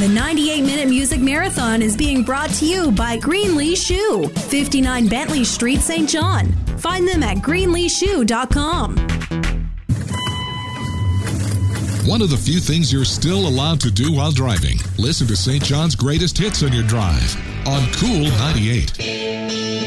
The 98-minute music marathon is being brought to you by Greenlee Shoe, 59 Bentley Street, St. John. Find them at greenleeshoe.com. One of the few things you're still allowed to do while driving. Listen to St. John's greatest hits on your drive on Cool 98.